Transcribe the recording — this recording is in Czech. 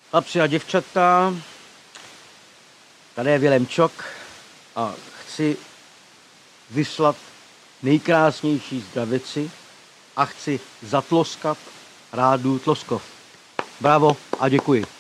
Chlapci a děvčata, tady je Vilém Čok a chci vyslat nejkrásnější zdravici a chci zatloskat Rádu Tloskov. Bravo a děkuji.